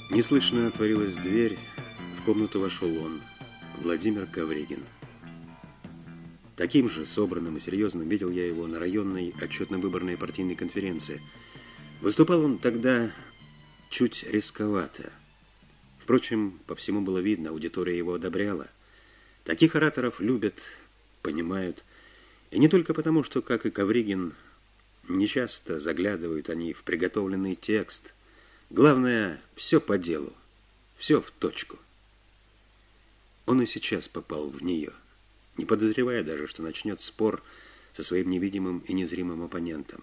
Неслышно отворилась дверь, в комнату вошел он, Владимир Ковригин. Таким же собранным и серьезным видел я его на районной отчетно-выборной партийной конференции. Выступал он тогда чуть рисковато. Впрочем, по всему было видно, аудитория его одобряла. Таких ораторов любят, понимают. И не только потому, что, как и Ковригин, нечасто заглядывают они в приготовленный текст. Главное, все по делу, все в точку. Он и сейчас попал в нее, не подозревая даже, что начнет спор со своим невидимым и незримым оппонентом.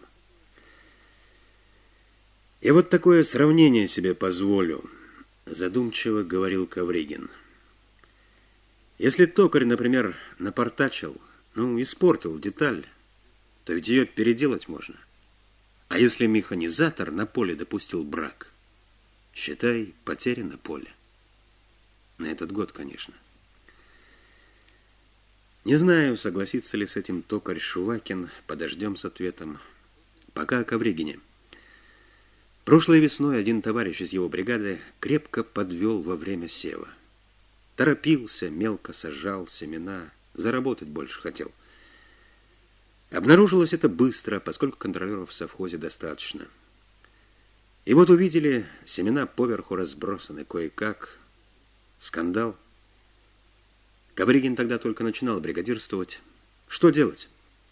«Я вот такое сравнение себе позволю», — задумчиво говорил Ковригин. «Если токарь, например, напортачил, испортил деталь, то ведь ее переделать можно. А если механизатор на поле допустил брак, считай, потеряно поле. На этот год, конечно». Не знаю, согласится ли с этим токарь Шувакин, подождем с ответом. Пока о Ковригине. Прошлой весной один товарищ из его бригады крепко подвел во время сева. Торопился, мелко сажал семена, заработать больше хотел. Обнаружилось это быстро, поскольку контролеров в совхозе достаточно. И вот увидели, семена поверху разбросаны кое-как. Скандал. Ковригин тогда только начинал бригадирствовать. Что делать?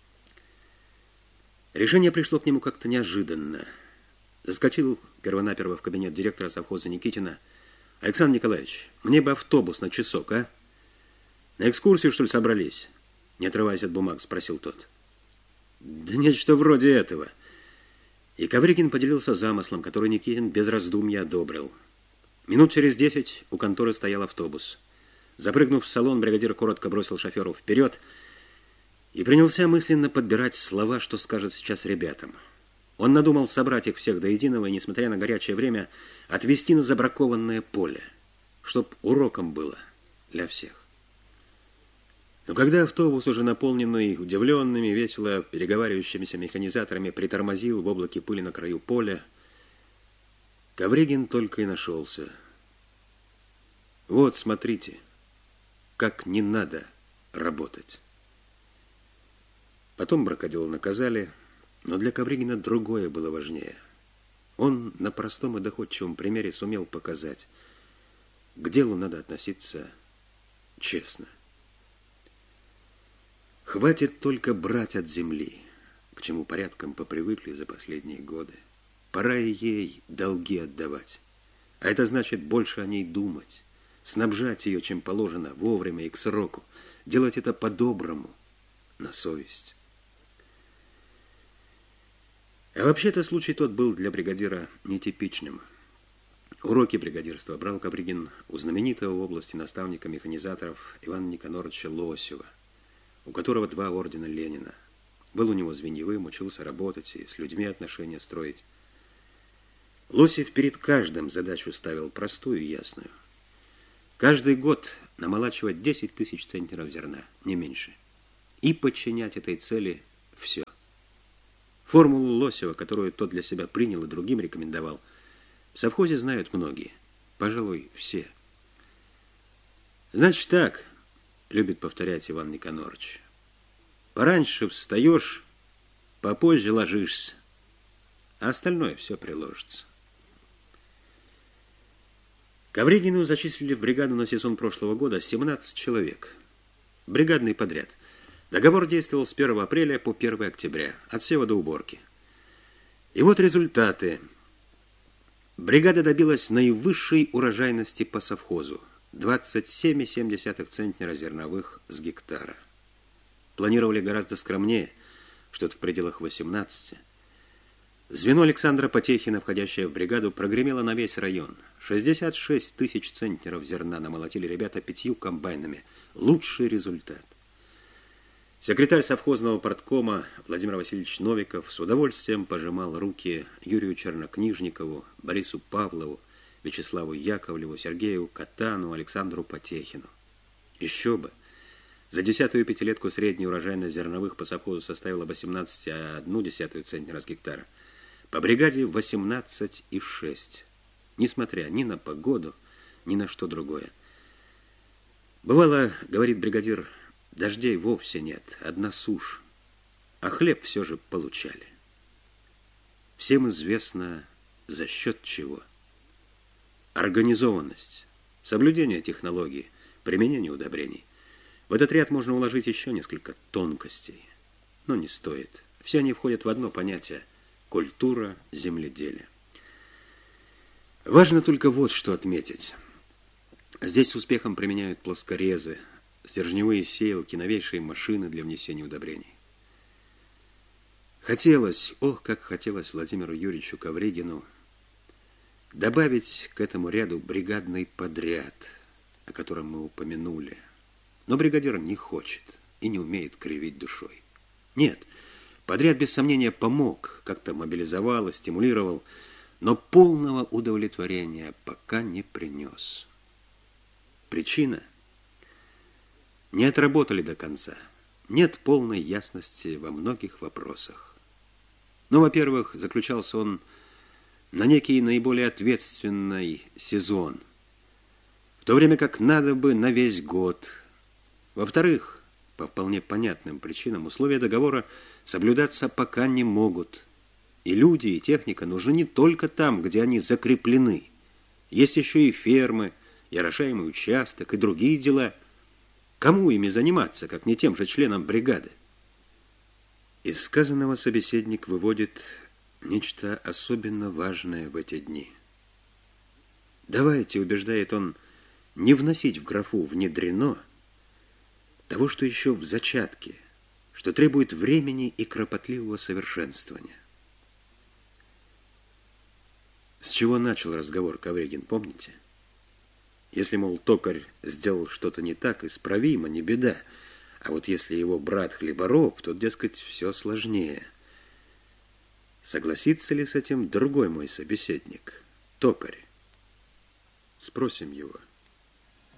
Решение пришло к нему как-то неожиданно. Заскочил первонаперво в кабинет директора совхоза Никитина. «Александр Николаевич, мне бы автобус на часок, а? На экскурсию, что ли, собрались?» Не отрываясь от бумаг, спросил тот. «Да нечто вроде этого». И Ковригин поделился замыслом, который Никитин без раздумья одобрил. Минут через 10 у конторы стоял автобус. Запрыгнув в салон, бригадир коротко бросил шоферу вперед и принялся мысленно подбирать слова, что скажет сейчас ребятам. Он надумал собрать их всех до единого и, несмотря на горячее время, отвезти на забракованное поле, чтоб уроком было для всех. Но когда автобус, уже наполненный удивленными, весело переговаривающимися механизаторами, притормозил в облаке пыли на краю поля, Ковригин только и нашелся. «Вот, смотрите, как не надо работать». Потом бракодела наказали, но для Ковригина другое было важнее. Он на простом и доходчивом примере сумел показать, к делу надо относиться честно. Хватит только брать от земли, к чему порядком попривыкли за последние годы. Пора и ей долги отдавать. А это значит больше о ней думать, снабжать ее, чем положено, вовремя и к сроку, делать это по-доброму, на совесть. А вообще-то случай тот был для бригадира нетипичным. Уроки бригадирства брал Ковригин у знаменитого в области наставника механизаторов Ивана Никоноровича Лосева, у которого 2 ордена Ленина. Был у него звеньевым, учился работать и с людьми отношения строить. Лосев перед каждым задачу ставил простую и ясную. Каждый год намолачивать 10 тысяч центнеров зерна, не меньше. И подчинять этой цели все. Формулу Лосева, которую тот для себя принял и другим рекомендовал, в совхозе знают многие, пожалуй, все. «Значит так», — любит повторять Иван Никонорович, «пораньше встаешь, попозже ложишься, а остальное все приложится». Ковригину зачислили в бригаду на сезон прошлого года 17 человек. Бригадный подряд. Договор действовал с 1 апреля по 1 октября, от сева до уборки. И вот результаты. Бригада добилась наивысшей урожайности по совхозу – 27,7 центнера зерновых с гектара. Планировали гораздо скромнее, что-то в пределах 18. Звено Александра Потехина, входящее в бригаду, прогремело на весь район. 66 тысяч центнеров зерна намолотили ребята 5 комбайнами. Лучший результат. Секретарь совхозного парткома Владимир Васильевич Новиков с удовольствием пожимал руки Юрию Чернокнижникову, Борису Павлову, Вячеславу Яковлеву, Сергею Катану, Александру Потехину. Еще бы! За 10-ю пятилетку средняя урожайность зерновых по совхозу составила 18,1 центнера с гектара. По бригаде 18,6. несмотря ни на погоду, ни на что другое. Бывало, говорит бригадир, дождей вовсе нет, одна сушь, а хлеб все же получали. Всем известно, за счет чего. Организованность, соблюдение технологий, применение удобрений. В этот ряд можно уложить еще несколько тонкостей, но не стоит. Все они входят в одно понятие – культура земледелия. Важно только вот что отметить. Здесь с успехом применяют плоскорезы, стержневые сеялки, новейшие машины для внесения удобрений. Хотелось, ох, как хотелось Владимиру Юрьевичу Ковригину добавить к этому ряду бригадный подряд, о котором мы упомянули. Но бригадир не хочет и не умеет кривить душой. Нет, подряд без сомнения помог, как-то мобилизовал и стимулировал, но полного удовлетворения пока не принес. Причина? Не отработали до конца. Нет полной ясности во многих вопросах. Ну, во-первых, заключался он на некий наиболее ответственный сезон, в то время как надо бы на весь год. Во-вторых, по вполне понятным причинам условия договора соблюдаться пока не могут. И люди, и техника нужны не только там, где они закреплены. Есть еще и фермы, и орошаемый участок, и другие дела. Кому ими заниматься, как не тем же членам бригады? Из сказанного собеседник выводит нечто особенно важное в эти дни. Давайте, убеждает он, не вносить в графу «внедрено» того, что еще в зачатке, что требует времени и кропотливого совершенствования. С чего начал разговор Ковригин, помните? Если, мол, токарь сделал что-то не так, исправимо, не беда. А вот если его брат хлебороб, то, дескать, все сложнее. Согласится ли с этим другой мой собеседник, токарь? Спросим его.